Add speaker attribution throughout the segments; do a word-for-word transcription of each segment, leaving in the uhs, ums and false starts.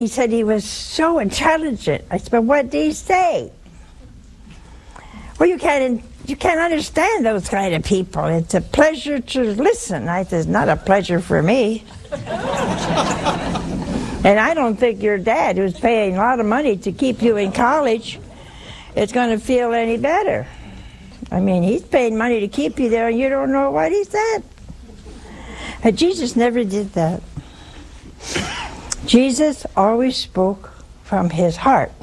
Speaker 1: He said he was so intelligent. I said, but what did he say? Well, you can't, you can't understand those kind of people. It's a pleasure to listen. I said, it's not a pleasure for me. And I don't think your dad, who's paying a lot of money to keep you in college, is going to feel any better. I mean, he's paying money to keep you there, and you don't know what he said. But Jesus never did that. Jesus always spoke from his heart.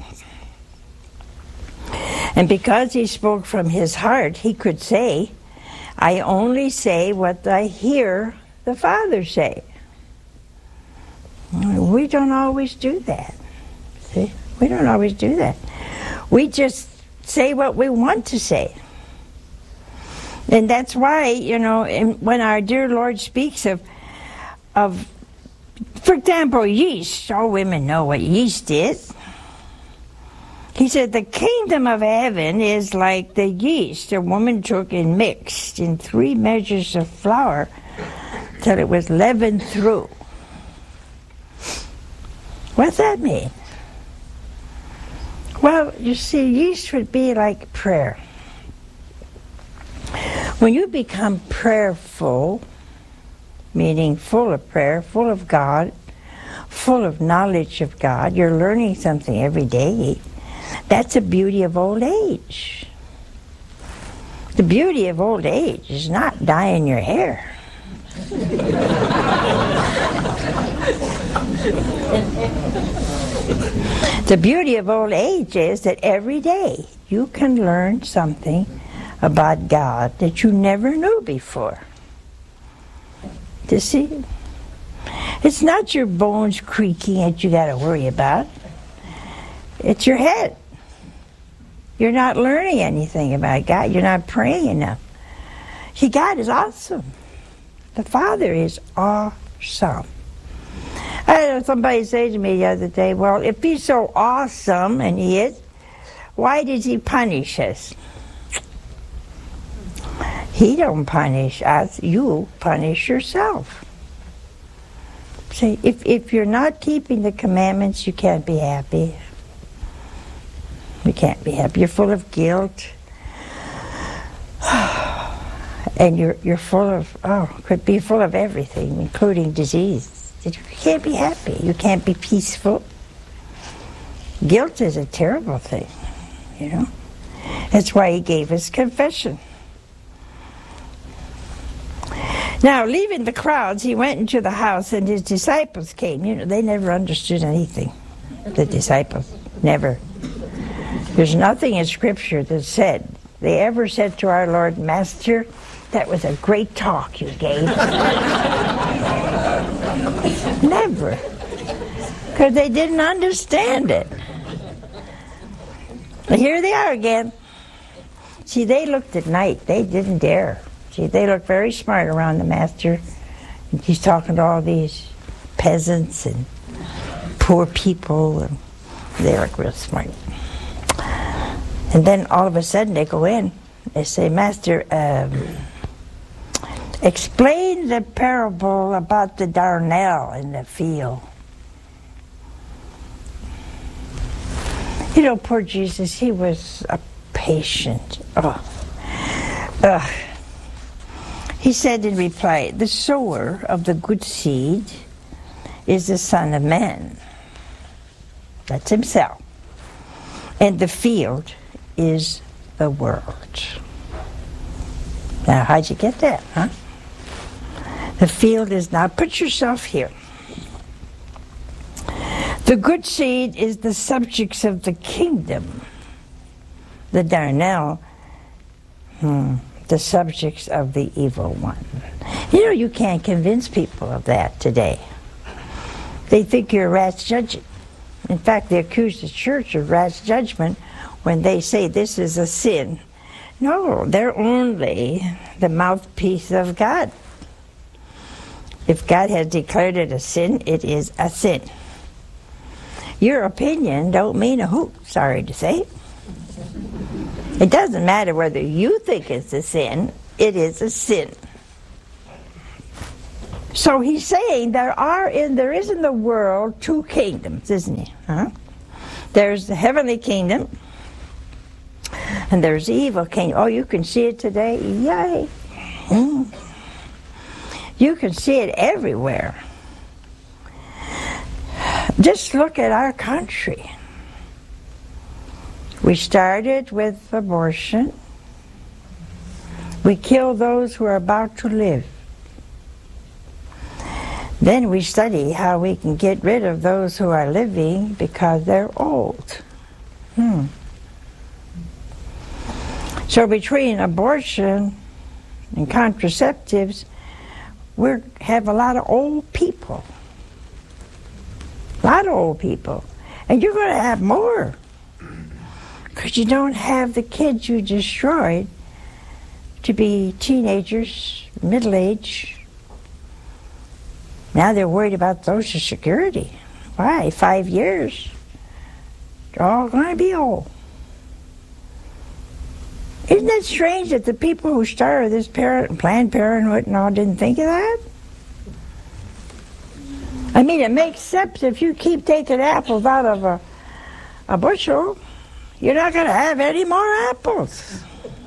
Speaker 1: And because he spoke from his heart, he could say, I only say what I hear the Father say. We don't always do that. See? We don't always do that. We just say what we want to say. And that's why, you know, when our dear Lord speaks of, of, for example, yeast, all women know what yeast is. He said the kingdom of heaven is like the yeast a woman took and mixed in three measures of flour till it was leavened through. What's that mean? Well, you see, yeast would be like prayer. When you become prayerful, meaning full of prayer, full of God, full of knowledge of God, you're learning something every day. That's the beauty of old age. The beauty of old age is not dyeing your hair. The beauty of old age is that every day you can learn something about God that you never knew before. You see? It's not your bones creaking that you got to worry about. It's your head. You're not learning anything about God. You're not praying enough. See, God is awesome. The Father is awesome. I had somebody say to me the other day, well, if he's so awesome, and he is, why does he punish us? He don't punish us. You punish yourself. See, if, if you're not keeping the commandments, you can't be happy. You can't be happy. You're full of guilt. And you're you're full of, oh, could be full of everything, including disease. You can't be happy. You can't be peaceful. Guilt is a terrible thing, you know. That's why he gave us confession. Now, leaving the crowds, he went into the house, and his disciples came. You know, they never understood anything, the disciples. Never. There's nothing in Scripture that said, they ever said to our Lord, Master, that was a great talk you gave. Never. Because they didn't understand it. But here they are again. See, they looked at night. They didn't dare. See, they looked very smart around the Master. And he's talking to all these peasants and poor people, and they look real smart. And then all of a sudden they go in. They say, Master, um, explain the parable about the darnel in the field. You know, poor Jesus, he was a patient. Oh. Uh, he said in reply, the sower of the good seed is the Son of Man. That's himself. And the field is the world. Now, how'd you get that, huh? The field is, now put yourself here. The good seed is the subjects of the kingdom. The darnel, hmm, the subjects of the evil one. You know, you can't convince people of that today. They think you're rash judging. In fact, they accuse the church of rash judgment when they say this is a sin. No, they're only the mouthpiece of God. If God has declared it a sin, it is a sin. Your opinion don't mean a hoot, sorry to say. It doesn't matter whether you think it's a sin, it is a sin. So he's saying there are in there is in the world two kingdoms, isn't he? Huh? There's the heavenly kingdom, and there's the evil kingdom. Oh, you can see it today. Yay! Mm. You can see it everywhere. Just look at our country. We started with abortion. We kill those who are about to live. Then we study how we can get rid of those who are living because they're old. Hmm. So between abortion and contraceptives, we have a lot of old people. A lot of old people. And you're going to have more. Because you don't have the kids you destroyed to be teenagers, middle-aged. Now they're worried about Social Security. Why? Five years. They're all going to be old. Isn't it strange that the people who started this parent, Planned Parenthood and all didn't think of that? I mean, it makes sense if you keep taking apples out of a, a bushel, you're not going to have any more apples.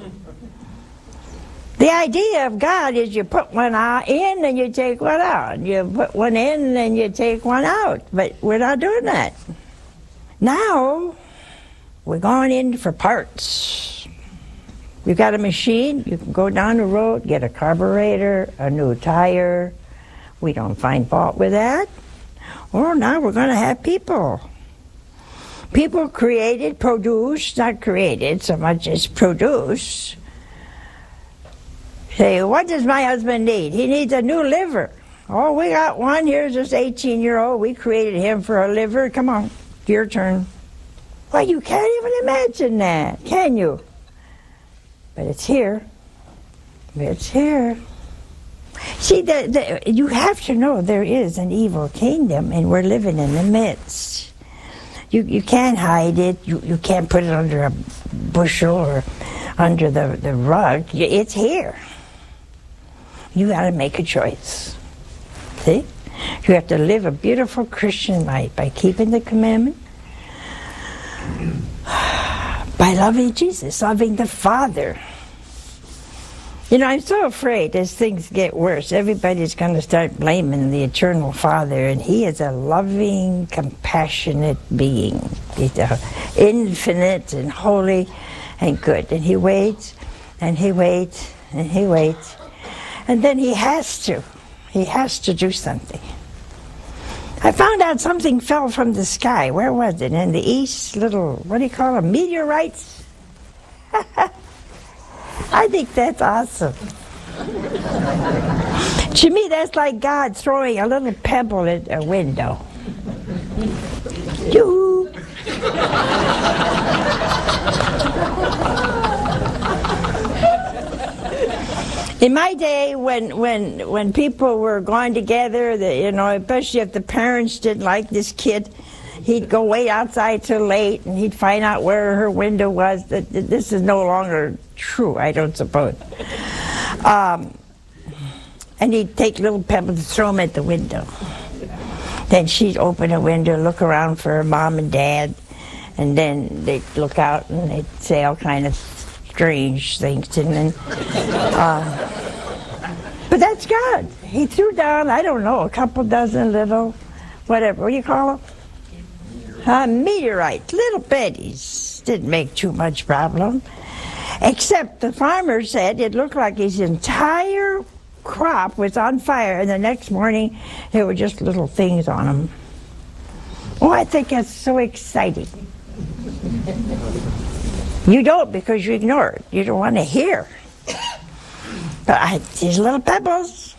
Speaker 1: The idea of God is you put one out in and you take one out. You put one in and you take one out. But we're not doing that. Now, we're going in for parts. You've got a machine, you can go down the road, get a carburetor, a new tire. We don't find fault with that. Or now we're going to have people. People created, produced, not created so much as produced. Say, what does my husband need? He needs a new liver. Oh, we got one. Here's this eighteen-year-old. We created him for a liver. Come on, your turn. Well, you can't even imagine that, can you? But it's here. It's here. See, the, the, you have to know there is an evil kingdom, and we're living in the midst. You you can't hide it. You, you can't put it under a bushel or under the, the rug. It's here. You got to make a choice. See? You have to live a beautiful Christian life by keeping the commandment, by loving Jesus, loving the Father. You know, I'm so afraid as things get worse, everybody's going to start blaming the Eternal Father, and He is a loving, compassionate being. He's a infinite and holy and good. And He waits, and He waits, and He waits. And then He has to. He has to do something. I found out something fell from the sky. Where was it? In the east, little, what do you call them, meteorites? I think that's awesome. To me, that's like God throwing a little pebble at a window. Yoo-hoo! In my day, when when when people were going together, the, you know, especially if the parents didn't like this kid, he'd go wait outside till late, and he'd find out where her window was. That this is no longer true, I don't suppose. Um, and he'd take little pebbles and throw them at the window. Then she'd open a window, look around for her mom and dad, and then they'd look out and they'd say all kind of strange things. And then, uh, but that's God. He threw down, I don't know, a couple dozen little, whatever, what do you call them? Uh, meteorites, little bitties. Didn't make too much problem. Except the farmer said it looked like his entire crop was on fire, and the next morning there were just little things on them. Oh, I think that's so exciting. You don't, because you ignore it. You don't want to hear. But I, these little pebbles.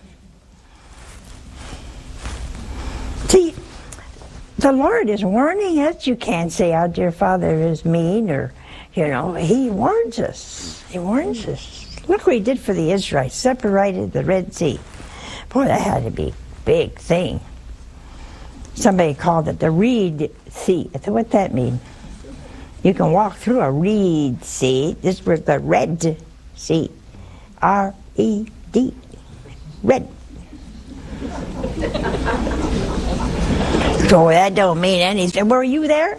Speaker 1: See, the Lord is warning us. You can't say our dear Father is mean, or, you know, He warns us. He warns us. Look what He did for the Israelites, separated the Red Sea. Boy, that had to be a big thing. Somebody called it the Reed Sea. I thought, what'd that mean? You can walk through a Reed Sea. This was the Red Sea. R E D. Red. So that don't mean anything. Were you there?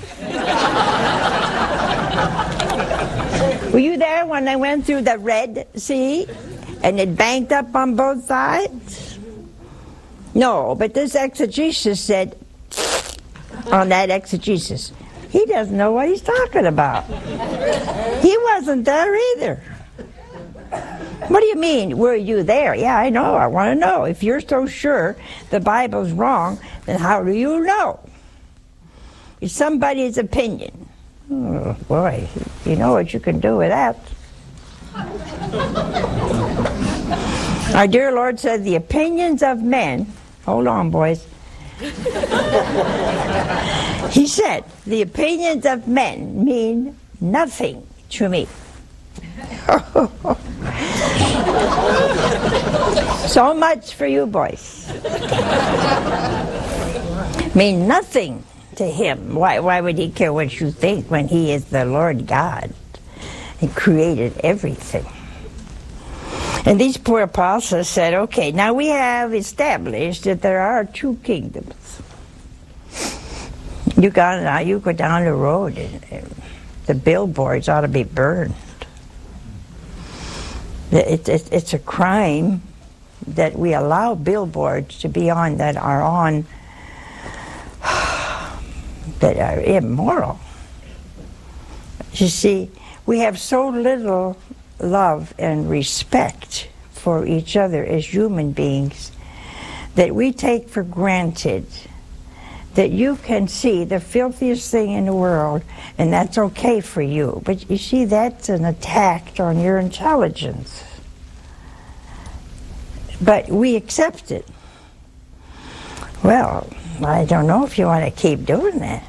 Speaker 1: Were you there when they went through the Red Sea and it banked up on both sides? No, but this exegesis said, on that exegesis, he doesn't know what he's talking about. He wasn't there either. What do you mean, were you there? Yeah, I know, I want to know. If you're so sure the Bible's wrong, then how do you know? It's somebody's opinion. Oh, boy, you know what you can do with that. Our dear Lord said the opinions of men, hold on, boys. He said, the opinions of men mean nothing to me. So much for you boys. Mean nothing to him. Why, why would he care what you think when he is the Lord God and created everything? And these poor apostles said, okay, now we have established that there are two kingdoms. You go, now you go down the road and, and the billboards ought to be burned. It, it, it's a crime that we allow billboards to be on that are on that are immoral. You see, we have so little love and respect for each other as human beings that we take for granted that you can see the filthiest thing in the world and that's okay for you. But you see, that's an attack on your intelligence. But we accept it. Well, I don't know if you want to keep doing that.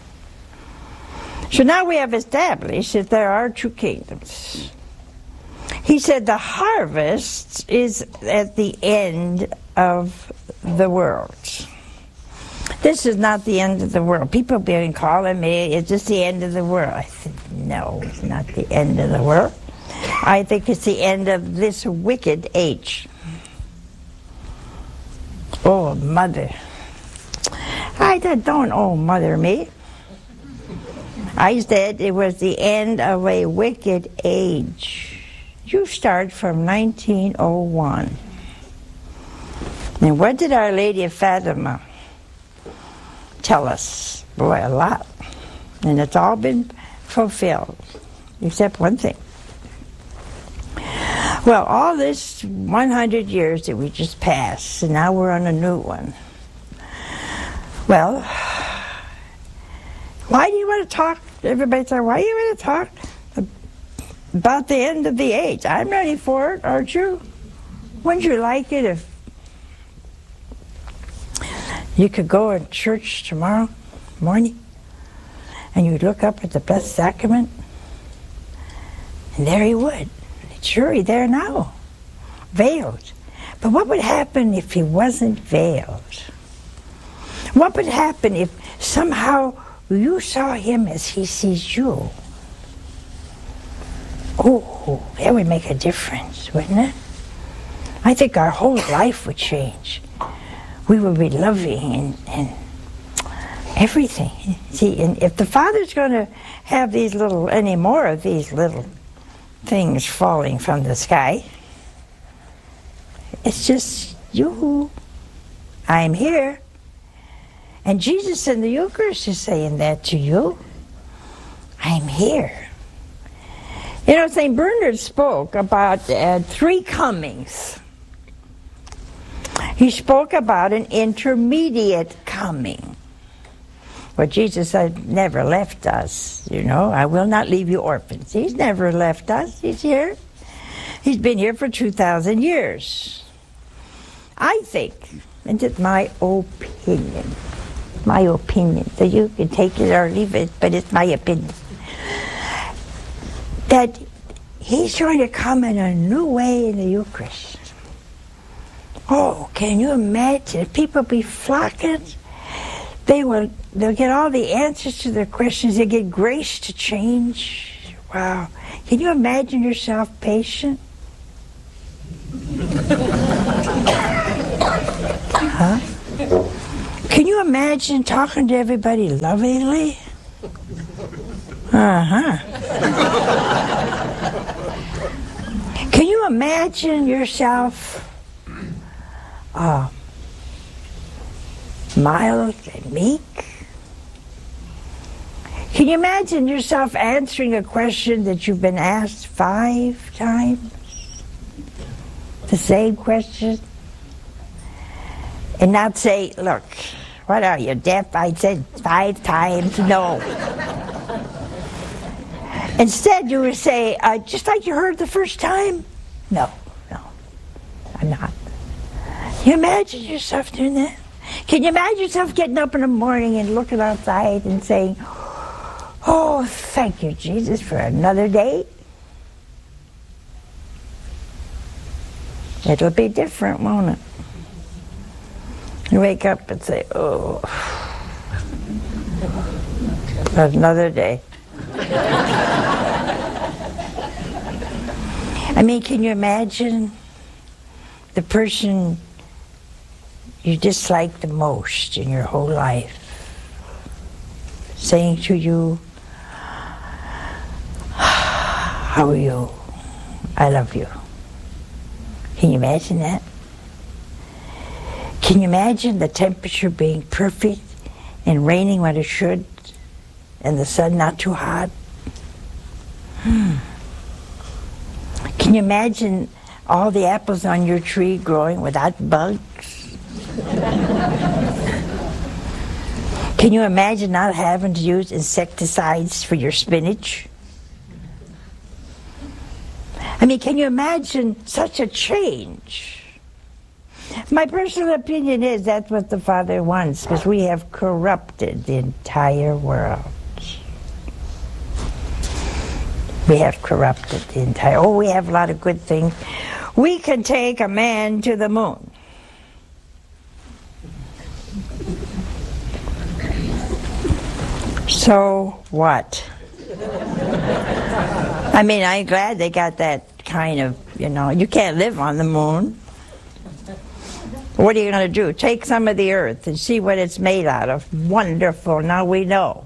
Speaker 1: So now we have established that there are two kingdoms. He said the harvest is at the end of the world. This is not the end of the world. People have been calling me, is this the end of the world? I said, no, it's not the end of the world. I think it's the end of this wicked age. Oh, mother. I said, don't oh, mother me. I said it was the end of a wicked age. You start from nineteen oh one. And what did Our Lady of Fatima tell us? Boy, a lot. And it's all been fulfilled, except one thing. Well, all this one hundred years that we just passed, and now we're on a new one. Well, why do you want to talk? Everybody said, why do you want to talk about the end of the age? I'm ready for it, aren't you? Wouldn't you like it if you could go to church tomorrow morning and you'd look up at the Blessed Sacrament and there he would. Sure, he's there now, veiled. But what would happen if he wasn't veiled? What would happen if somehow you saw him as he sees you? Oh, that would make a difference, wouldn't it? I think our whole life would change. We would be loving and, and everything. See, and if the Father's going to have these little, any more of these little things falling from the sky, it's just you. I'm here. And Jesus in the Eucharist is saying that to you. I'm here. You know, Saint Bernard spoke about uh, three comings. He spoke about an intermediate coming. Well, Jesus had never left us, you know. I will not leave you orphans. He's never left us. He's here. He's been here for two thousand years. I think, and it's my opinion, my opinion, so you can take it or leave it, but it's my opinion, that he's trying to come in a new way in the Eucharist. Oh, can you imagine? People be flocking. They will, they'll get all the answers to their questions. They get grace to change. Wow. Can you imagine yourself patient? Huh? Can you imagine talking to everybody lovingly? Uh-huh. Can you imagine yourself uh, mild and meek? Can you imagine yourself answering a question that you've been asked five times? The same question? And not say, look, what are you, deaf? I said five times no. Instead, you would say, uh, just like you heard the first time? No, no, I'm not. Can you imagine yourself doing that? Can you imagine yourself getting up in the morning and looking outside and saying, oh, thank you, Jesus, for another day? It'll be different, won't it? You wake up and say, oh, another day. I mean, can you imagine the person you dislike the most in your whole life saying to you, how are you? I love you. Can you imagine that? Can you imagine the temperature being perfect and raining when it should and the sun not too hot? Hmm. Can you imagine all the apples on your tree growing without bugs? Can you imagine not having to use insecticides for your spinach? I mean, can you imagine such a change? My personal opinion is that's what the Father wants, because we have corrupted the entire world. We have corrupted the entire... Oh, we have a lot of good things. We can take a man to the moon. So what? I mean, I'm glad they got that kind of, you know, you can't live on the moon. What are you going to do? Take some of the earth and see what it's made out of. Wonderful, now we know.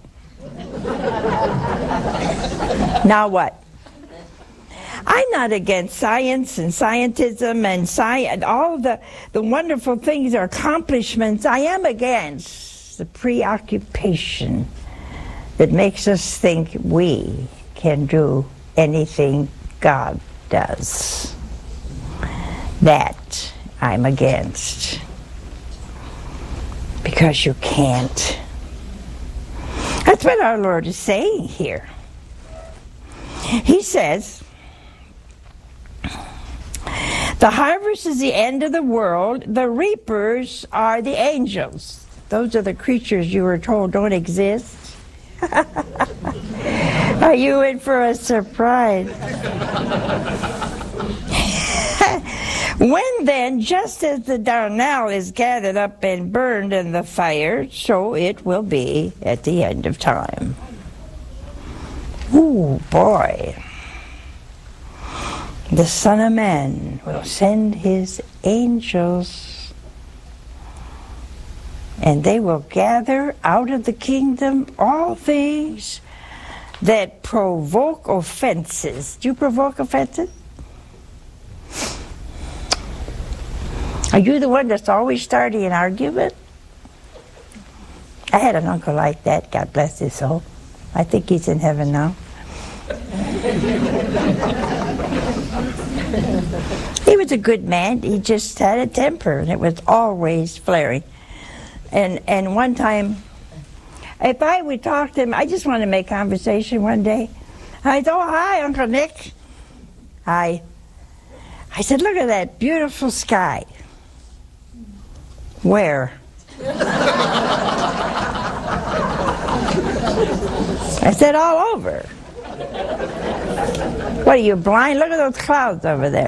Speaker 1: Now what? I'm not against science and scientism and sci- all the, the wonderful things or accomplishments. I am against the preoccupation that makes us think we can do anything God does. That I'm against. Because you can't. That's what our Lord is saying here. He says, the harvest is the end of the world. The reapers are the angels. Those are the creatures you were told don't exist. Are you in for a surprise? When then, just as the darnel is gathered up and burned in the fire, so it will be at the end of time. Ooh, boy. The Son of Man will send his angels, and they will gather out of the kingdom all things that provoke offenses. Do you provoke offenses? Are you the one that's always starting an argument? I had an uncle like that, God bless his soul. I think he's in heaven now. He was a good man. He just had a temper, and it was always flaring. And and one time, if I would talk to him, I just wanted to make conversation one day. I said, oh, hi, Uncle Nick. Hi. I said, look at that beautiful sky. Where? I said, all over. What, are you blind? Look at those clouds over there.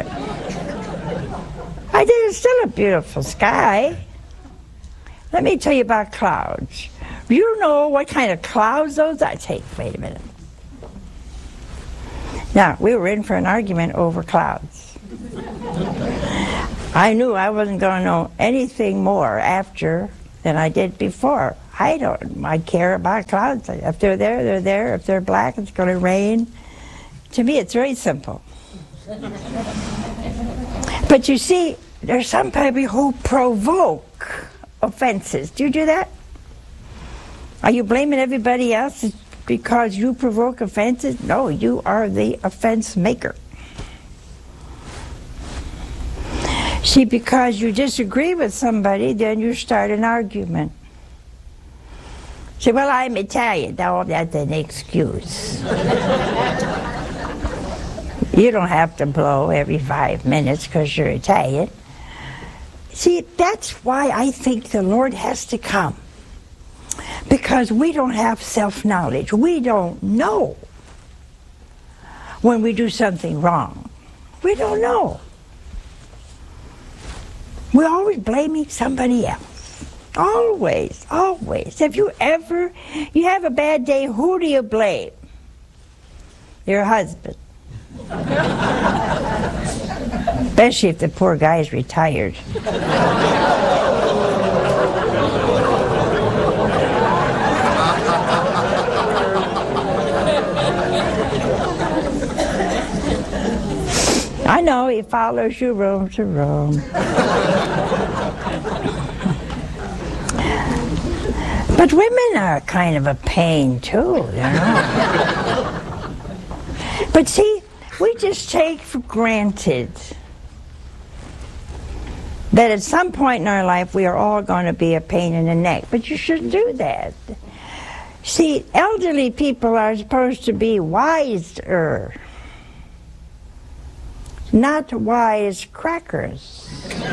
Speaker 1: I said, it's still a beautiful sky. Let me tell you about clouds. Do you know what kind of clouds those are? I say, wait a minute. Now, we were in for an argument over clouds. I knew I wasn't going to know anything more after than I did before. I don't, I care about clouds. If they're there, they're there. If they're black, it's going to rain. To me, it's very simple. But you see, there's some people who provoke offenses. Do you do that? Are you blaming everybody else because you provoke offenses? No, you are the offense maker. See, because you disagree with somebody, then you start an argument. Say, well, I'm Italian. Now that's an excuse. You don't have to blow every five minutes because you're Italian. See, that's why I think the Lord has to come. Because we don't have self-knowledge. We don't know when we do something wrong. We don't know. We're always blaming somebody else. Always, always. Have you ever, you have a bad day, who do you blame? Your husband. Especially if the poor guy is retired. I know, he follows you room to room. But women are kind of a pain too, you know. But see, we just take for granted that at some point in our life we are all going to be a pain in the neck. But you shouldn't do that. See, elderly people are supposed to be wiser, not wise crackers,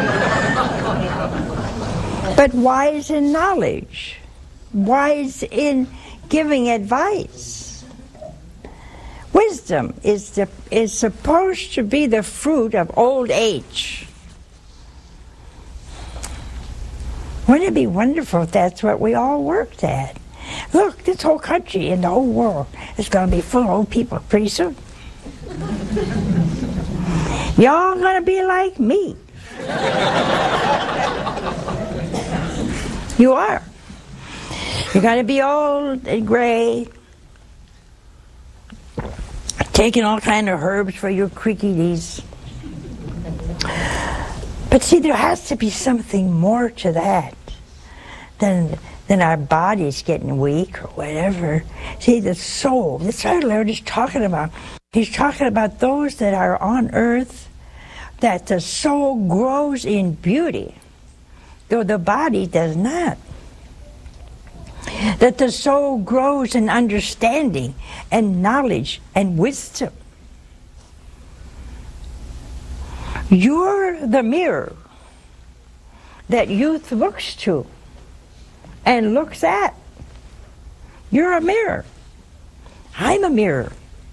Speaker 1: but wise in knowledge, wise in giving advice. Wisdom is, the, is supposed to be the fruit of old age. Wouldn't it be wonderful if that's what we all worked at? Look, this whole country and the whole world is going to be full of old people pretty soon. Y'all gonna be like me. You are. You're gonna be old and gray, taking all kind of herbs for your creaky knees. But see, there has to be something more to that than than our bodies getting weak or whatever. See, the soul, that's what the Lord is talking about. He's talking about those that are on earth, that the soul grows in beauty, though the body does not. That the soul grows in understanding and knowledge and wisdom. You're the mirror that youth looks to and looks at. You're a mirror. I'm a mirror.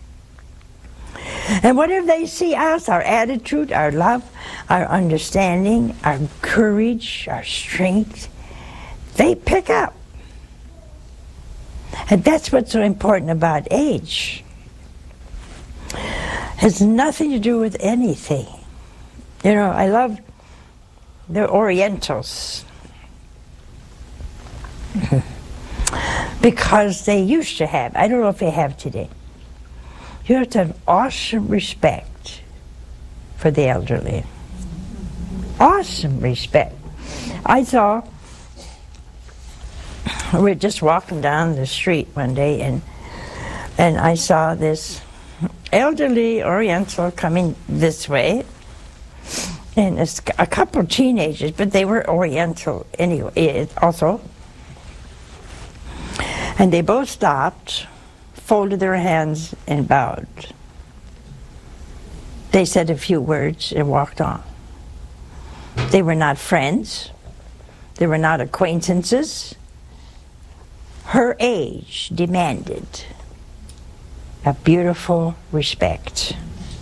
Speaker 1: And whatever they see us, our attitude, our love, our understanding, our courage, our strength, they pick up. And that's what's so important about age. It has nothing to do with anything. You know, I love the Orientals. Because they used to have, I don't know if they have today, you have to have awesome respect for the elderly. Awesome respect. I saw, we were just walking down the street one day, and and I saw this elderly Oriental coming this way, and it's a couple of teenagers, but they were Oriental anyway, also. And they both stopped, folded their hands, and bowed. They said a few words and walked on. They were not friends. They were not acquaintances. Her age demanded a beautiful respect.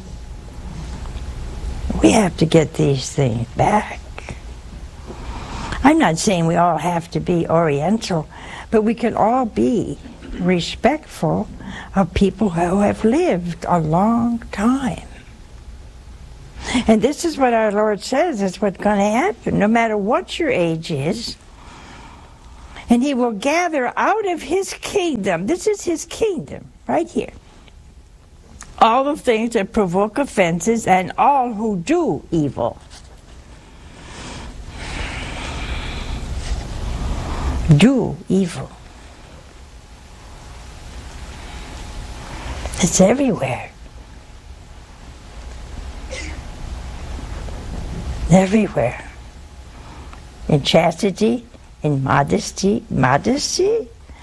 Speaker 1: We have to get these things back. I'm not saying we all have to be Oriental, but we can all be respectful of people who have lived a long time. And this is what our Lord says is what's going to happen, no matter what your age is. And he will gather out of his kingdom, this is his kingdom, right here, all the things that provoke offenses and all who do evil. Do evil. It's everywhere. Everywhere. In chastity, in modesty, modesty.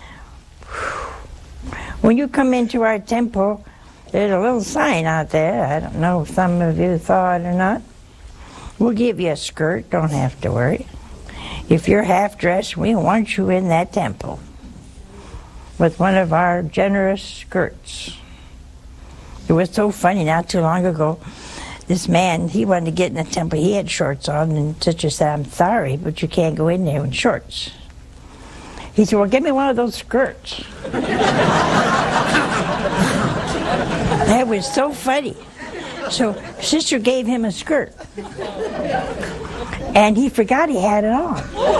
Speaker 1: When you come into our temple, there's a little sign out there. I don't know if some of you saw it or not. We'll give you a skirt, don't have to worry. If you're half-dressed, we want you in that temple with one of our generous skirts. It was so funny, not too long ago, this man, he wanted to get in the temple. He had shorts on, and sister said, I'm sorry, but you can't go in there in shorts. He said, well, give me one of those skirts. That was so funny. So sister gave him a skirt. And he forgot he had it on.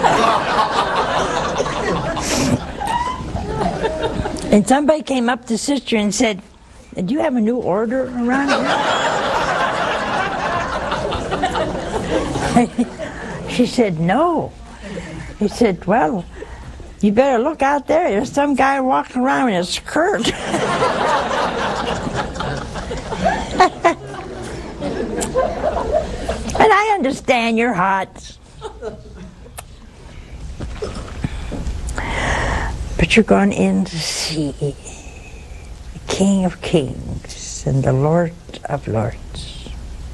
Speaker 1: And somebody came up to sister and said, do you have a new order around here? She said, no. He said, well, you better look out there. There's some guy walking around in a skirt. And I understand you're hot. But you're going in to see the King of Kings and the Lord of Lords.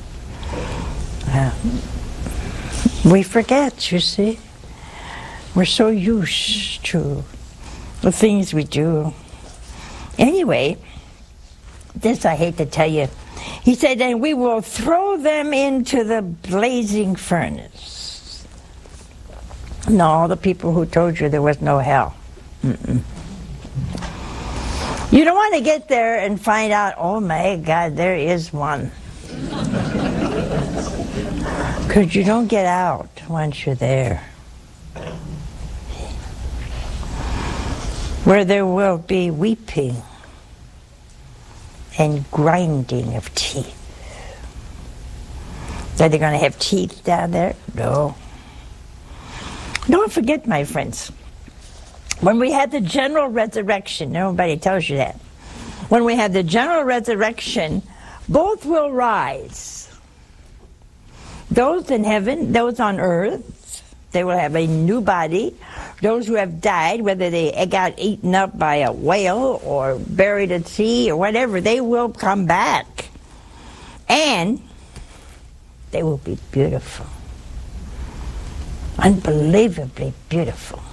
Speaker 1: Um, we forget, you see. We're so used to the things we do. Anyway, this I hate to tell you. He said, and we will throw them into the blazing furnace. No, all the people who told you there was no hell. Mm-mm. You don't want to get there and find out, oh my God, there is one. Because you don't get out once you're there. Where there will be weeping and grinding of teeth. Are they going to have teeth down there? No. Don't forget, my friends, when we had the general resurrection, nobody tells you that. When we have the general resurrection, both will rise. Those in heaven, those on earth, they will have a new body. Those who have died, whether they got eaten up by a whale or buried at sea or whatever, they will come back. And they will be beautiful. Unbelievably beautiful.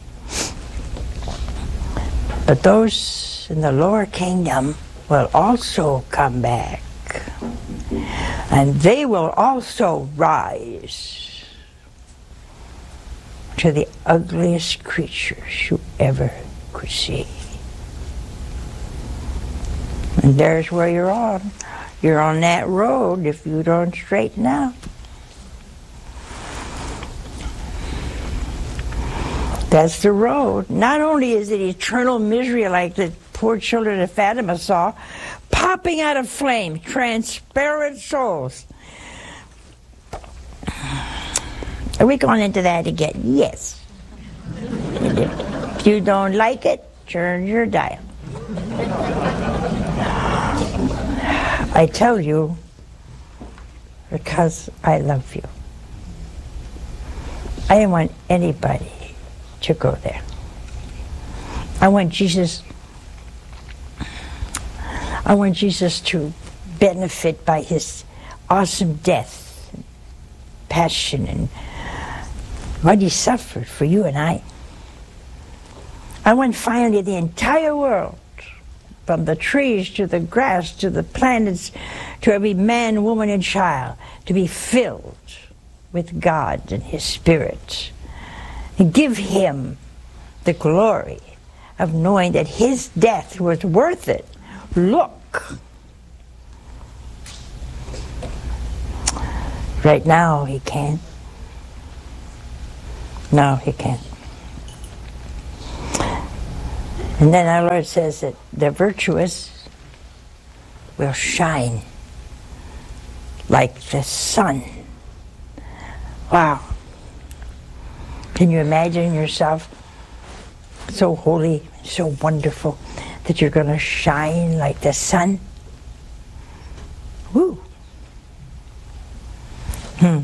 Speaker 1: But those in the lower kingdom will also come back. And they will also rise to the ugliest creatures you ever could see. And there's where you're on. You're on that road if you don't straighten out. That's the road. Not only is it eternal misery like the poor children of Fatima saw, popping out of flames, transparent souls. Are we going into that again? Yes. If you don't like it, turn your dial. I tell you because I love you. I don't want anybody to go there. I want Jesus I want Jesus to benefit by his awesome death, passion, and what he suffered for you and I. I want finally the entire world, from the trees to the grass to the planets to every man, woman, and child, to be filled with God and his Spirit. And give him the glory of knowing that his death was worth it. Look. Right now, he can't. No, he can't. And then our Lord says that the virtuous will shine like the sun. Wow. Can you imagine yourself so holy, so wonderful, that you're going to shine like the sun? Woo. Hmm.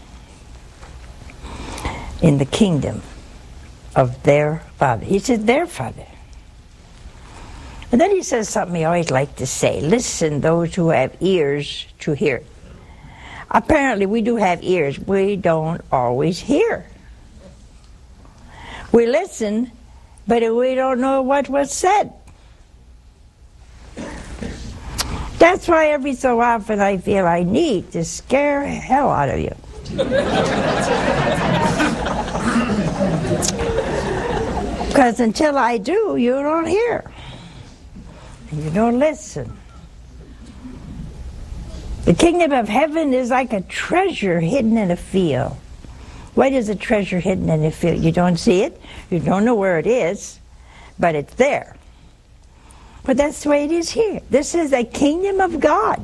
Speaker 1: In the kingdom of their Father. He said their Father. And then he says something he always liked to say. Listen, those who have ears to hear. Apparently we do have ears. We don't always hear. We listen, but we don't know what was said. That's why every so often I feel I need to scare the hell out of you. Because until I do, you don't hear. And you don't listen. The kingdom of heaven is like a treasure hidden in a field. What is a treasure hidden in a field? You don't see it, you don't know where it is, but it's there. But that's the way it is here. This is a kingdom of God.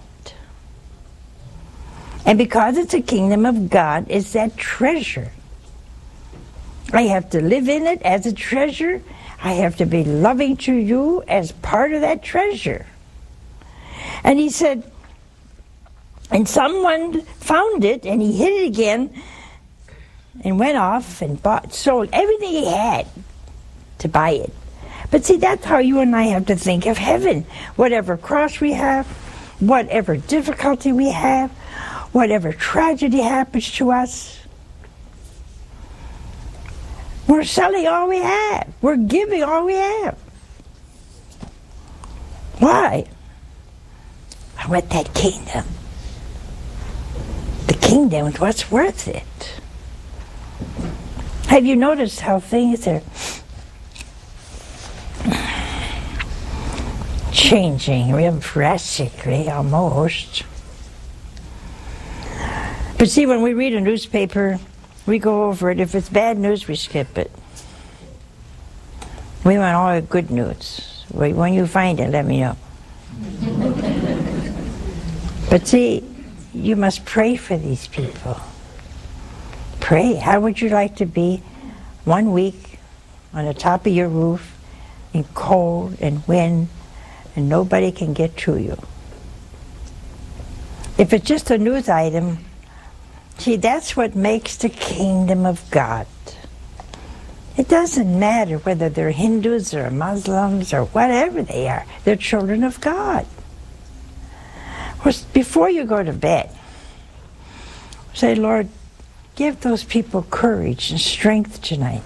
Speaker 1: And because it's a kingdom of God, it's that treasure. I have to live in it as a treasure. I have to be loving to you as part of that treasure. And he said, and someone found it and he hid it again and went off and bought, sold everything he had to buy it. But see, that's how you and I have to think of heaven. Whatever cross we have, whatever difficulty we have, whatever tragedy happens to us, we're selling all we have. We're giving all we have. Why? I want that kingdom. The kingdom is what's worth it. Have you noticed how things are changing real drastically, almost? But see, when we read a newspaper, we go over it. If it's bad news, we skip it. We want all the good news. When you find it, let me know. But see, you must pray for these people. Pray. How would you like to be one week on the top of your roof in cold and wind and nobody can get to you? If it's just a news item, see, that's what makes the kingdom of God. It doesn't matter whether they're Hindus or Muslims or whatever they are. They're children of God. Before you go to bed, say, Lord, give those people courage and strength tonight.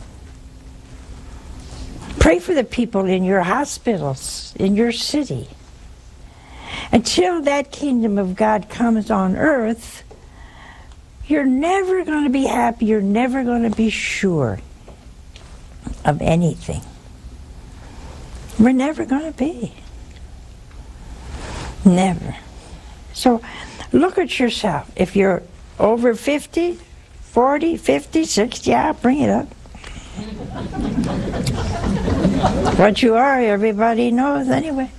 Speaker 1: Pray for the people in your hospitals, in your city. Until that kingdom of God comes on earth, you're never going to be happy, you're never going to be sure of anything. We're never going to be. Never. So look at yourself. If you're over fifty, forty, fifty, sixty, yeah, bring it up. What you are, everybody knows anyway.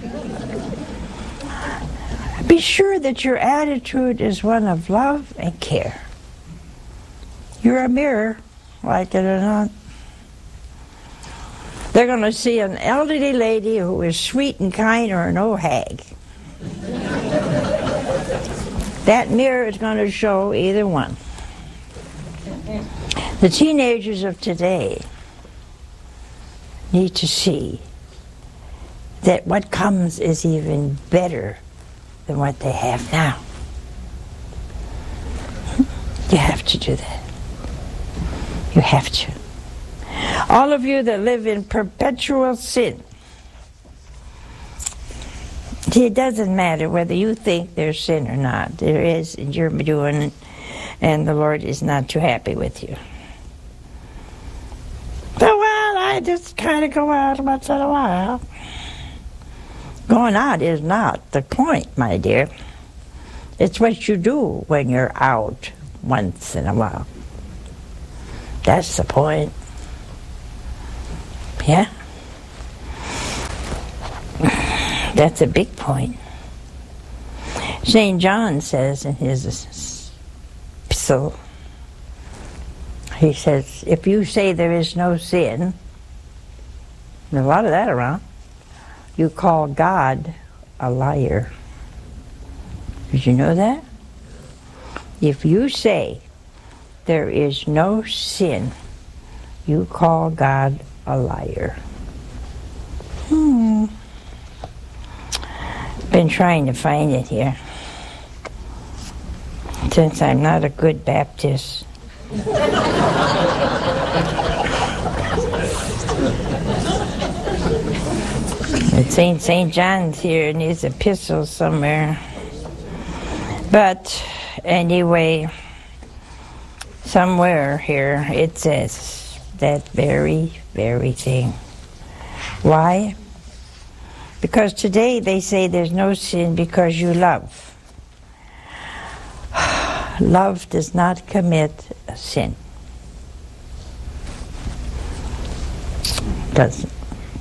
Speaker 1: Be sure that your attitude is one of love and care. You're a mirror, like it or not. They're going to see an elderly lady who is sweet and kind or an old hag. That mirror is going to show either one. The teenagers of today need to see that what comes is even better than what they have now. You have to do that. You have to. All of you that live in perpetual sin, it doesn't matter whether you think there's sin or not. There is, and you're doing it, and the Lord is not too happy with you. So, well, I just kind of go out once in a while. Going out is not the point, my dear. It's what you do when you're out once in a while. That's the point. Yeah? That's a big point. Saint John says in his epistle, he says, if you say there is no sin, there's a lot of that around, you call God a liar. Did you know that? If you say there is no sin, you call God a liar. Hmm. Been trying to find it here, since I'm not a good Baptist. It's Saint Saint John's here in his epistles somewhere. But anyway, somewhere here it says that very, very thing. Why? Because today they say there's no sin because you love. Love does not commit a sin. Doesn't.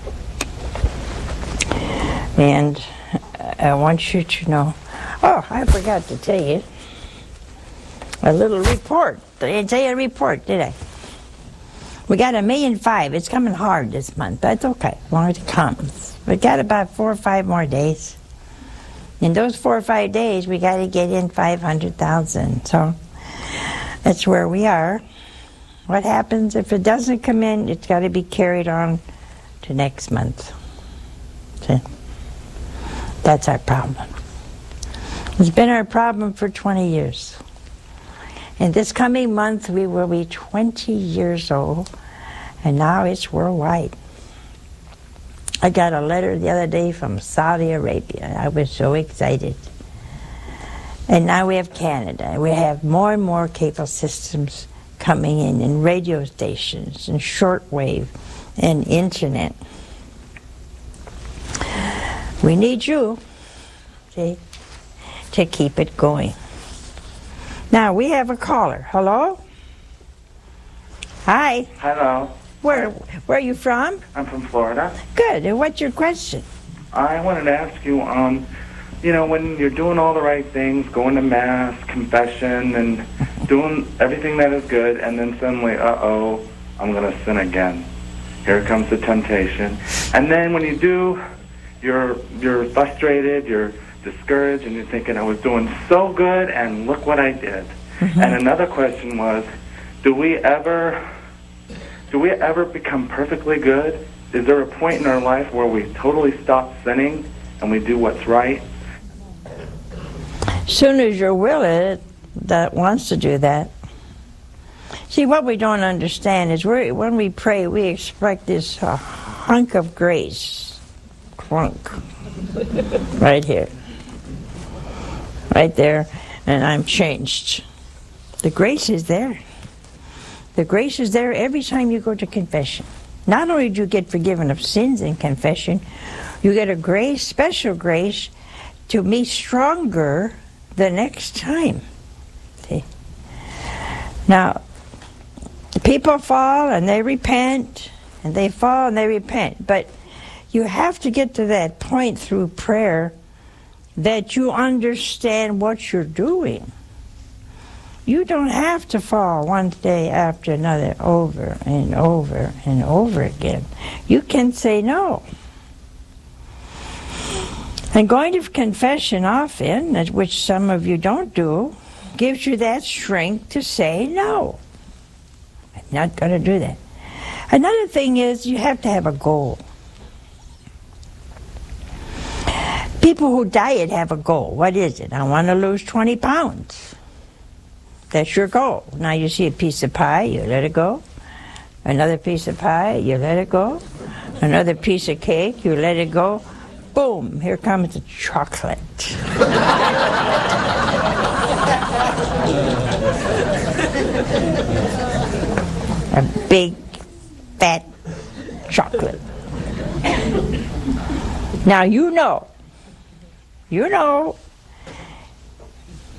Speaker 1: And I want you to know, oh, I forgot to tell you a little report. I didn't tell you a report, did I? We got a million five. It's coming hard this month, but it's okay, as long as it comes. We got about four or five more days. In those four or five days, we got to get in five hundred thousand. So that's where we are. What happens if it doesn't come in? It's got to be carried on to next month. See? That's our problem. It's been our problem for twenty years. And this coming month, we will be twenty years old, and now it's worldwide. I got a letter the other day from Saudi Arabia. I was so excited. And now we have Canada. We have more and more cable systems coming in, and radio stations, and shortwave, and internet. We need you, see, to keep it going. Now, we have a caller. Hello? Hi.
Speaker 2: Hello.
Speaker 1: Where where are you from?
Speaker 2: I'm from Florida.
Speaker 1: Good. And what's your question?
Speaker 2: I wanted to ask you, um, you know, when you're doing all the right things, going to Mass, confession, and doing everything that is good, and then suddenly, uh-oh, I'm going to sin again. Here comes the temptation. And then when you do, you're you're frustrated, you're discouraged, and you're thinking, I was doing so good, and look what I did. Mm-hmm. And another question was, do we ever... Do we ever become perfectly good? Is there a point in our life where we totally stop sinning and we do what's right?
Speaker 1: As soon as your will is that wants to do that. See, what we don't understand is we're, when we pray, we expect this uh, hunk of grace. Clunk. Right here. Right there. And I'm changed. The grace is there. The grace is there every time you go to confession. Not only do you get forgiven of sins in confession, you get a grace, special grace, to be stronger the next time. See? Now, people fall and they repent, and they fall and they repent. But you have to get to that point through prayer that you understand what you're doing. You don't have to fall one day after another over and over and over again. You can say no. And going to confession often, which some of you don't do, gives you that strength to say no. I'm not going to do that. Another thing is you have to have a goal. People who diet have a goal. What is it? I want to lose twenty pounds. That's your goal. Now you see a piece of pie, you let it go. Another piece of pie, you let it go. Another piece of cake, you let it go. Boom, here comes the chocolate. A big, fat chocolate. Now you know, you know,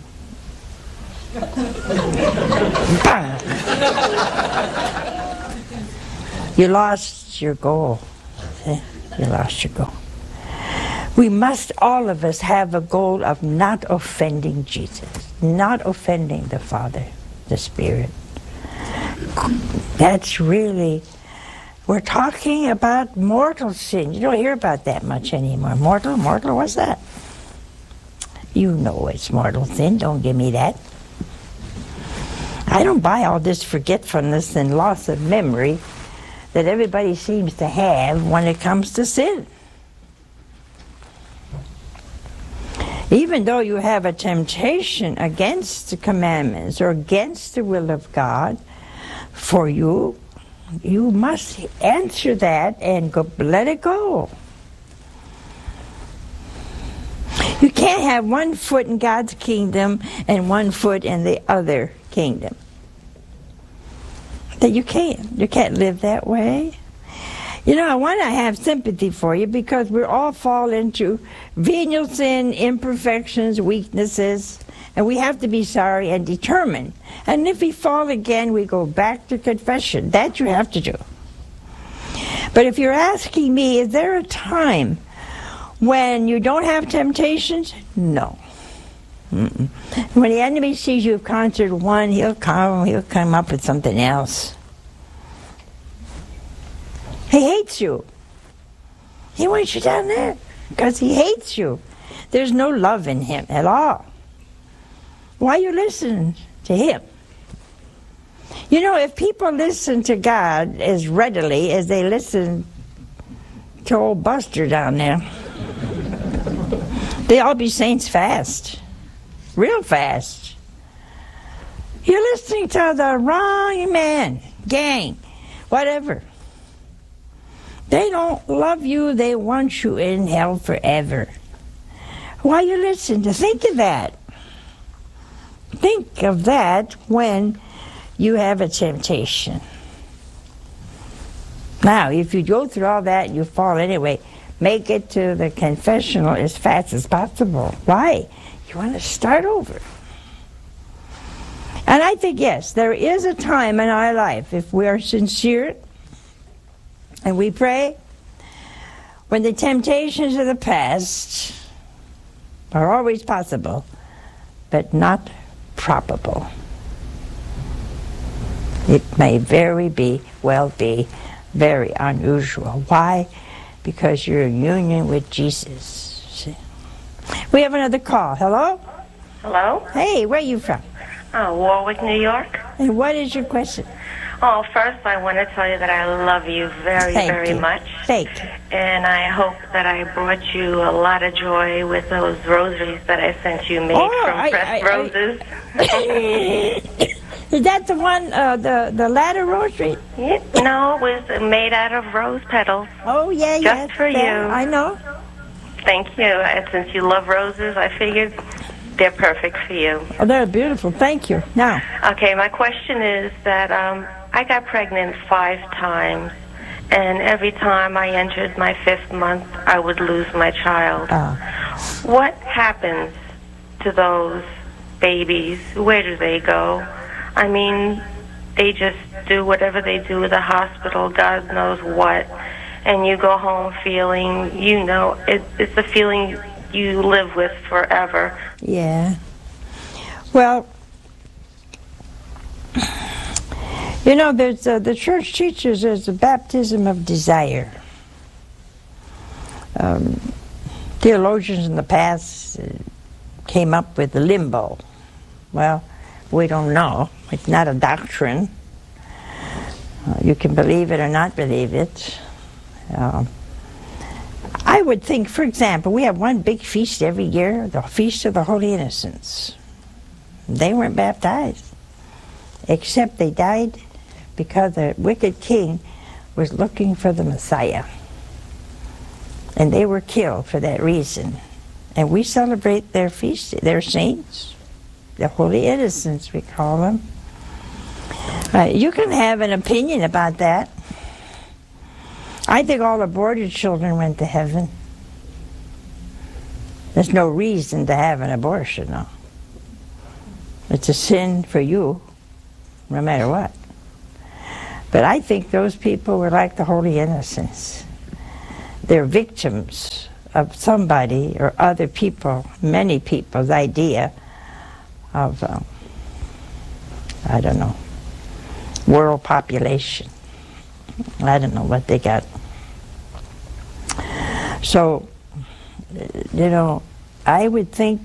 Speaker 1: You lost your goal. See? You lost your goal. We must, all of us, have a goal of not offending Jesus, not offending the Father, the Spirit. That's really, we're talking about mortal sin. You don't hear about that much anymore. Mortal, mortal, what's that? You know it's mortal sin. Don't give me that. I don't buy all this forgetfulness and loss of memory that everybody seems to have when it comes to sin. Even though you have a temptation against the commandments or against the will of God for you, you must answer that and go, let it go. You can't have one foot in God's kingdom and one foot in the other kingdom. That you can't. You can't live that way. You know, I want to have sympathy for you because we all fall into venial sin, imperfections, weaknesses, and we have to be sorry and determined. And if we fall again, we go back to confession. That you have to do. But if you're asking me, is there a time when you don't have temptations? No. Mm-mm. When the enemy sees you've conquered one, he'll come, he'll come up with something else. He hates you. He wants you down there because he hates you. There's no love in him at all. Why you listen to him? You know, if people listen to God as readily as they listen to old Buster down there, they all be saints fast. Real fast. You're listening to the wrong man, gang, whatever. They don't love you. They want you in hell forever. Why you listen to? Think of that. Think of that when you have a temptation. Now, if you go through all that and you fall anyway, make it to the confessional as fast as possible. Why? You want to start over. And I think, yes, there is a time in our life, if we are sincere and we pray, when the temptations of the past are always possible, but not probable. It may very be, well be, very unusual. Why? Because you're in union with Jesus. See? We have another call. Hello?
Speaker 3: Hello?
Speaker 1: Hey, where are you from?
Speaker 3: Oh, Warwick, New York.
Speaker 1: And what is your question?
Speaker 3: Oh, first I want to tell you that I love you very,
Speaker 1: Thank
Speaker 3: very
Speaker 1: you.
Speaker 3: much.
Speaker 1: Thank you.
Speaker 3: And I hope that I brought you a lot of joy with those rosaries that I sent you made
Speaker 1: Oh,
Speaker 3: from
Speaker 1: I-
Speaker 3: pressed
Speaker 1: I- I-
Speaker 3: roses.
Speaker 1: Is that the one, uh, the, the ladder rosary?
Speaker 3: Yeah, no, it was made out of rose petals.
Speaker 1: Oh, yeah, yeah.
Speaker 3: Just for you.
Speaker 1: I know.
Speaker 3: Thank you. And since you love roses, I figured they're perfect for you.
Speaker 1: Oh, they're beautiful. Thank you. Now,
Speaker 3: Okay, my question is that um, I got pregnant five times, and every time I entered my fifth month, I would lose my child.
Speaker 1: uh,
Speaker 3: What happens to those babies? Where do they go? I mean, they just do whatever they do at the hospital, God knows what, and you go home feeling, you know, it, it's a feeling you live with forever.
Speaker 1: yeah. Well, you know, there's uh, the church teaches there's a baptism of desire. Um, theologians in the past uh, came up with the limbo. Well, we don't know. It's not a doctrine. Uh, you can believe it or not believe it. Um, I would think, for example, we have one big feast every year, the Feast of the Holy Innocents. They weren't baptized, except they died because the wicked king was looking for the Messiah. And they were killed for that reason. And we celebrate their feast, their saints, the Holy Innocents, we call them. Uh, you can have an opinion about that. I think all aborted children went to heaven. There's no reason to have an abortion, no. It's a sin for you, no matter what. But I think those people were like the holy innocents. They're victims of somebody or other people, many people's idea of, um, I don't know, world population. I don't know what they got. So, you know, I would think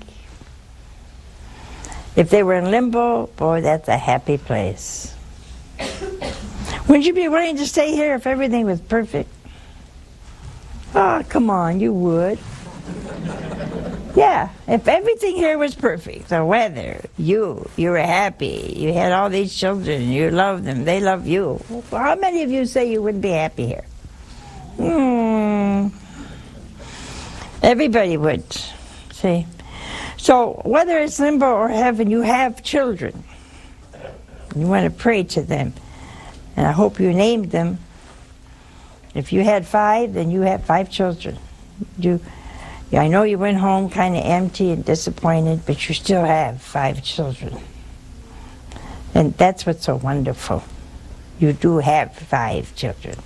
Speaker 1: if they were in limbo, boy, that's a happy place. Would you be willing to stay here if everything was perfect? Oh, come on, you would. Yeah, if everything here was perfect, the weather, you, you were happy, you had all these children, you loved them, they love you. Well, how many of you say you wouldn't be happy here? Hmm. Everybody would, see. So whether it's limbo or heaven, you have children. You want to pray to them. And I hope you named them. If you had five, then you have five children. You, yeah, I know you went home kind of empty and disappointed, but you still have five children. And that's what's so wonderful. You do have five children.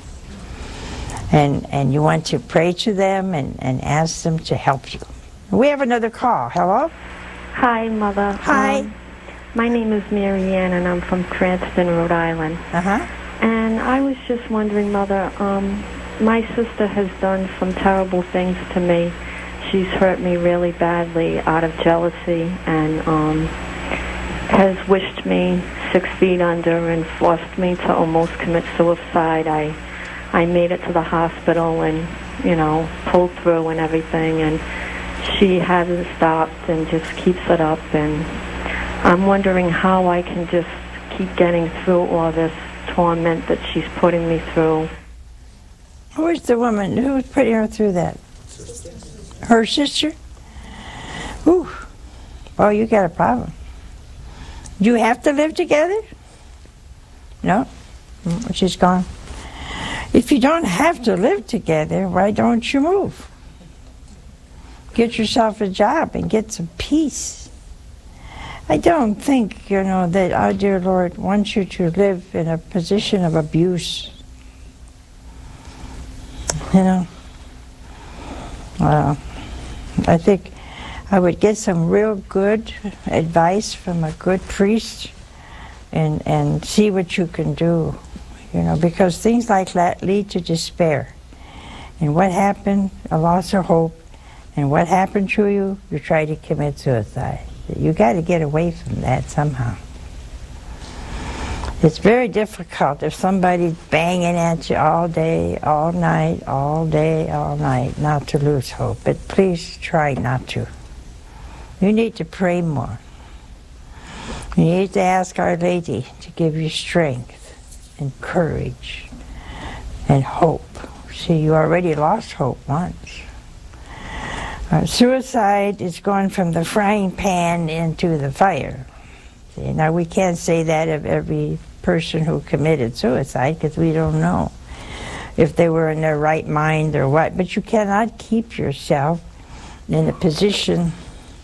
Speaker 1: And, and you want to pray to them and, and ask them to help you. We have another call. Hello?
Speaker 4: Hi, Mother.
Speaker 1: Hi.
Speaker 4: Um, my name is Mary Ann, and I'm from Cranston, Rhode Island.
Speaker 1: Uh-huh.
Speaker 4: And I was just wondering, Mother, um, my sister has done some terrible things to me. She's hurt me really badly out of jealousy and um, has wished me six feet under and forced me to almost commit suicide. I, I made it to the hospital and, you know, pulled through and everything, and she hasn't stopped and just keeps it up, and I'm wondering how I can just keep getting through all this torment that she's putting me through.
Speaker 1: Who is the woman who was putting her through that? Her sister? Ooh. Well, you got a problem. Do you have to live together? No? Mm, she's gone. If you don't have to live together, why don't you move? Get yourself a job and get some peace. I don't think, you know, that our dear Lord wants you to live in a position of abuse. You know, uh, I think I would get some real good advice from a good priest and, and see what you can do, you know, because things like that lead to despair. And what happened? A loss of hope. And what happened to you? You try to commit suicide. You got to get away from that somehow. It's very difficult if somebody's banging at you all day, all night, all day, all night, not to lose hope. But please try not to. You need to pray more. You need to ask Our Lady to give you strength and courage and hope. See, you already lost hope once. Uh, suicide is going from the frying pan into the fire. See, now we can't say that of every person who committed suicide because we don't know if they were in their right mind or what, but you cannot keep yourself in a position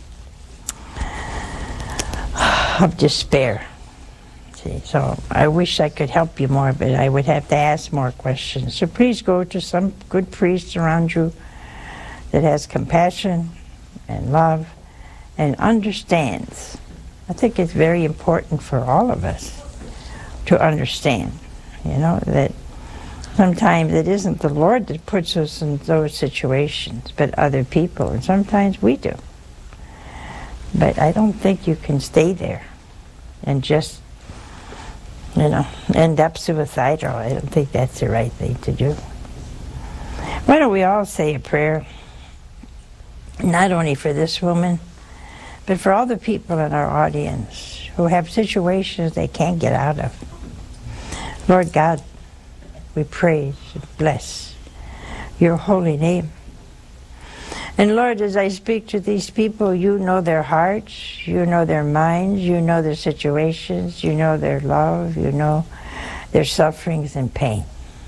Speaker 1: of despair. See, so I wish I could help you more, but I would have to ask more questions. So please go to some good priest around you that has compassion and love and understands. I think it's very important for all of us to understand, you know, that sometimes it isn't the Lord that puts us in those situations, but other people, and sometimes we do. But I don't think you can stay there and just, you know, end up suicidal. I don't think that's the right thing to do. Why don't we all say a prayer? Not only for this woman, but for all the people in our audience who have situations they can't get out of. Lord God, we praise and bless your holy name. And Lord, as I speak to these people, you know their hearts, you know their minds, you know their situations, you know their love, you know their sufferings and pain.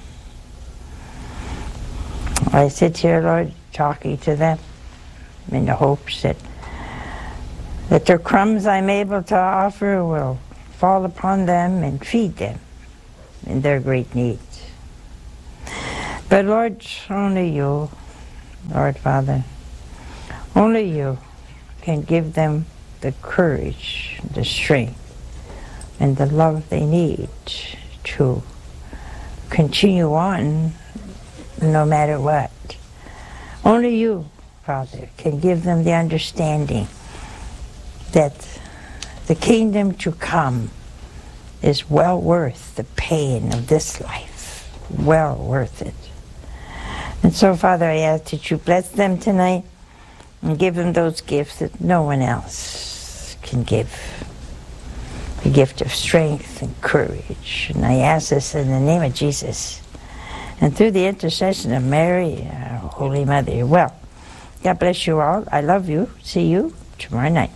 Speaker 1: I sit here, Lord, talking to them in the hopes that that the crumbs I'm able to offer will fall upon them and feed them in their great needs. But Lord, only you, Lord Father, only you can give them the courage, the strength, and the love they need to continue on no matter what. Only you, Father, can give them the understanding that the kingdom to come is well worth the pain of this life, well worth it. And so, Father, I ask that you bless them tonight and give them those gifts that no one else can give. The gift of strength and courage. And I ask this in the name of Jesus. And through the intercession of Mary, our Holy Mother. Well, God bless you all. I love you. See you tomorrow night.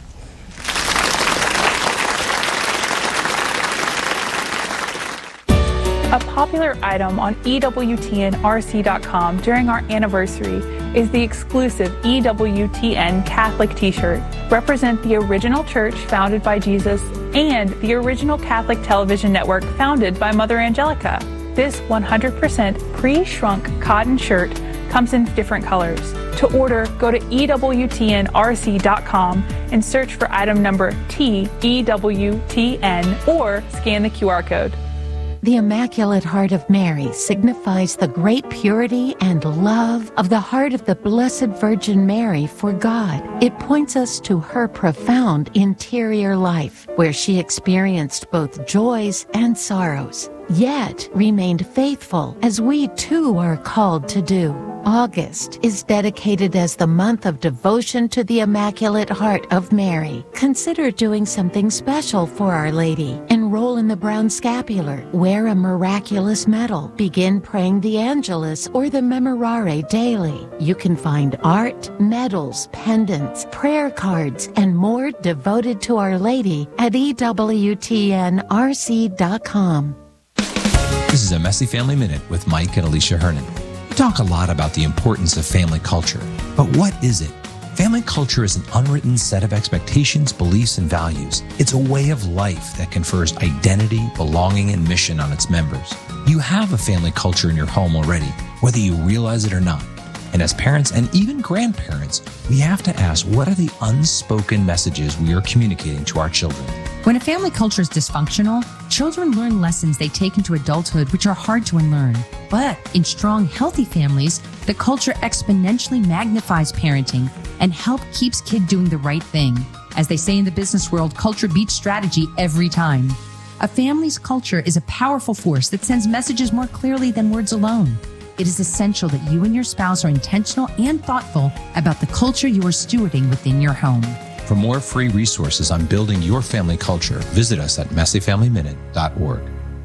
Speaker 5: A popular item on E W T N R C dot com during our anniversary is the exclusive E W T N Catholic t-shirt. Represent the original church founded by Jesus and the original Catholic television network founded by Mother Angelica. This one hundred percent pre-shrunk cotton shirt comes in different colors. To order, go to E W T N R C dot com and search for item number T E W T N or scan the Q R code.
Speaker 6: The Immaculate Heart of Mary signifies the great purity and love of the heart of the Blessed Virgin Mary for God. It points us to her profound interior life, where she experienced both joys and sorrows, yet remained faithful, as we too are called to do. August is dedicated as the month of devotion to the Immaculate Heart of Mary. Consider doing something special for Our Lady. Enroll in the Brown Scapular, wear a miraculous medal, begin praying the Angelus or the Memorare daily. You can find art, medals, pendants, prayer cards, and more devoted to Our Lady at E W T N R C dot com.
Speaker 7: This is a Messy Family Minute with Mike and Alicia Hernon. We talk a lot about the importance of family culture, but what is it? Family culture is an unwritten set of expectations, beliefs, and values. It's a way of life that confers identity, belonging, and mission on its members. You have a family culture in your home already, whether you realize it or not. And as parents and even grandparents, we have to ask, what are the unspoken messages we are communicating to our children?
Speaker 8: When a family culture is dysfunctional, children learn lessons they take into adulthood which are hard to unlearn. But in strong, healthy families, the culture exponentially magnifies parenting and help keeps kid doing the right thing. As they say in the business world, culture beats strategy every time. A family's culture is a powerful force that sends messages more clearly than words alone. It is essential that you and your spouse are intentional and thoughtful about the culture you are stewarding within your home.
Speaker 7: For more free resources on building your family culture, visit us at messy family minute dot org.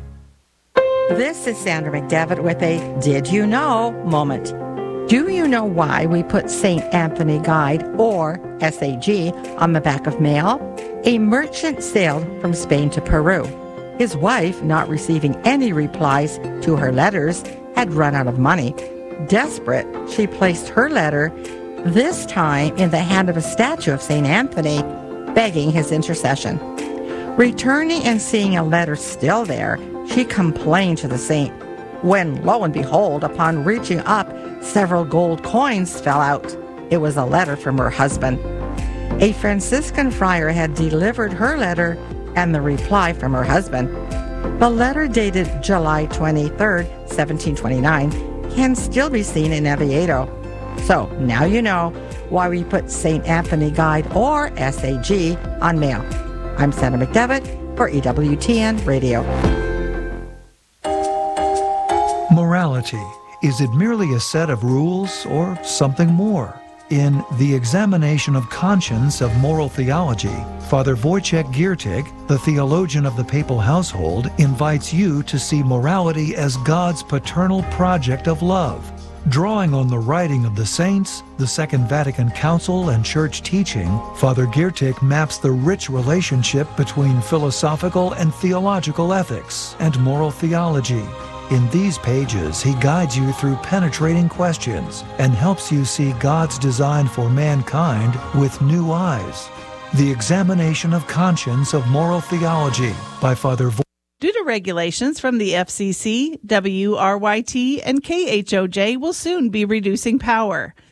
Speaker 9: This is Sandra McDevitt with a Did You Know moment. Do you know why we put Saint Anthony Guide, or S A G, on the back of mail? A merchant sailed from Spain to Peru. His wife, not receiving any replies to her letters, had run out of money. Desperate, she placed her letter, this time in the hand of a statue of Saint Anthony, begging his intercession. Returning and seeing a letter still there, she complained to the saint, when, lo and behold, upon reaching up, several gold coins fell out. It was a letter from her husband. A Franciscan friar had delivered her letter and the reply from her husband. The letter, dated July twenty-third, seventeen twenty-nine, can still be seen in Oviedo. So now you know why we put Saint Anthony Guide, or S A G, on mail. I'm Sandra McDevitt for E W T N Radio.
Speaker 10: Morality. Is it merely a set of rules or something more? In The Examination of Conscience of Moral Theology, Father Wojciech Giertych, the theologian of the papal household, invites you to see morality as God's paternal project of love. Drawing on the writing of the saints, the Second Vatican Council, and church teaching, Father Giertych maps the rich relationship between philosophical and theological ethics and moral theology. In these pages, he guides you through penetrating questions and helps you see God's design for mankind with new eyes. The Examination of Conscience of Moral Theology by Father Vo-
Speaker 11: Due to regulations from the F C C, W R Y T and K H O J will soon be reducing power.